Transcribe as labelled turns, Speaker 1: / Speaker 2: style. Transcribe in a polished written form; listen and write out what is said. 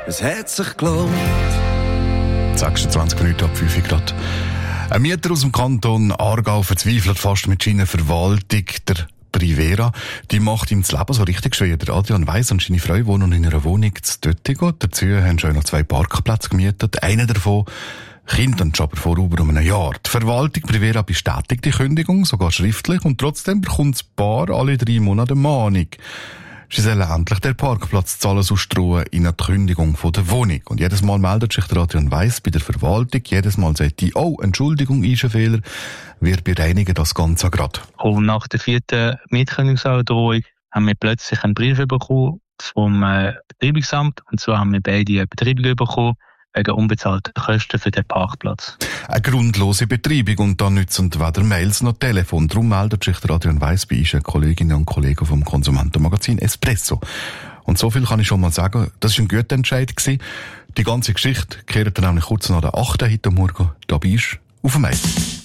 Speaker 1: es hat sich gelohnt.
Speaker 2: 26 Minuten ab 5 Grad. Ein Mieter aus dem Kanton Aargau verzweifelt fast mit seiner Verwaltung. Der Privera, die macht ihm das Leben so richtig schwer. Der Adrian Weiss und seine Frau wohnen in einer Wohnung zu Döttigo. Dazu haben schon noch 2 Parkplätze gemietet. Einer davon kommt aber vor über einem Jahr. Die Verwaltung Privera bestätigt die Kündigung, sogar schriftlich, und trotzdem bekommt das Paar alle 3 Monate eine Mahnung. Sie sollen endlich den Parkplatz zahlen, sonst drohen ihnen die Kündigung von der Wohnung. Und jedes Mal meldet sich der Adrian Weiss bei der Verwaltung. Jedes Mal sagt die, oh, Entschuldigung, ist ein Fehler. Wir bereinigen das Ganze gerade.
Speaker 3: Und nach der 4. Mietkündigungsandrohung haben wir plötzlich einen Brief bekommen vom Betreibungsamt. Und zwar haben wir beide eine Betreibung bekommen wegen unbezahlter Kosten für den Parkplatz.
Speaker 2: Eine grundlose Betreibung, und dann nützen weder Mails noch Telefon. Darum meldet sich der Adrian Weiss bei uns, Kolleginnen und Kollegen vom Konsumentenmagazin Espresso. Und so viel kann ich schon mal sagen, das war ein guter Entscheid gewesen. Die ganze Geschichte kehrt dann nämlich kurz nach der 8. heute Morgen da bei uns auf dem Eis.